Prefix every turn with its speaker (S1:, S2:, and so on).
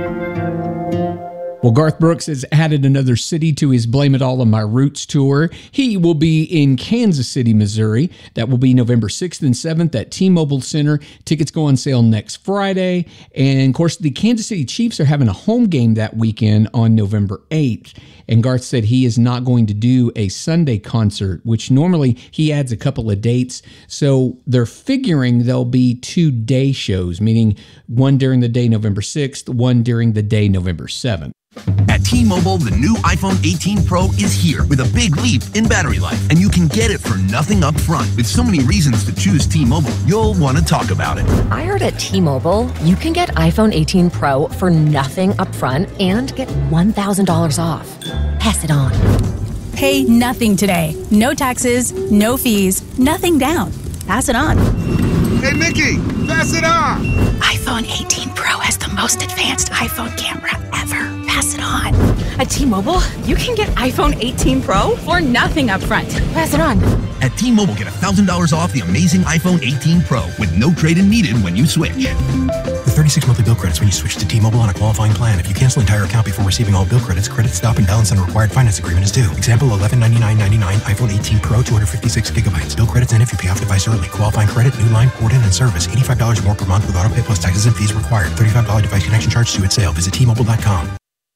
S1: Well, Garth Brooks has added another city to his Blame It All on My Roots tour. He will be in Kansas City, Missouri. That will be November 6th and 7th at T-Mobile Center. Tickets go on sale next Friday. And, of course, the Kansas City Chiefs are having a home game that weekend on November 8th. And Garth said he is not going to do a Sunday concert, which normally he adds a couple of dates. So they're figuring there'll be 2 day shows, meaning one during the day November 6th, one during the day November 7th.
S2: At T-Mobile, the new iPhone 18 Pro is here with a big leap in battery life, and you can get it for nothing up front. With so many reasons to choose T-Mobile, you'll want to talk about it.
S3: I heard at T-Mobile, you can get iPhone 18 Pro for nothing up front and get $1,000 off. Pass it on.
S4: Pay nothing today. No taxes, no fees, nothing down. Pass it on.
S5: Hey, Mickey, pass it on.
S4: iPhone 18 Pro has the most advanced iPhone camera ever. Pass it on.
S6: At T-Mobile, you can get iPhone 18 Pro for nothing up front. Pass it on.
S2: At T-Mobile, get $1,000 off the amazing iPhone 18 Pro with no trade-in needed when you switch.
S7: With 36 monthly bill credits when you switch to T-Mobile on a qualifying plan. If you cancel entire account before receiving all bill credits, credit stop and balance on a required finance agreement is due. Example, $1199.99 iPhone 18 Pro, 256 gigabytes. Bill credits in if you pay off device early. Qualifying credit, new line, port-in, and service. $85 more per month with auto pay plus taxes and fees required. $35 device connection charge due at sale. Visit T-Mobile.com.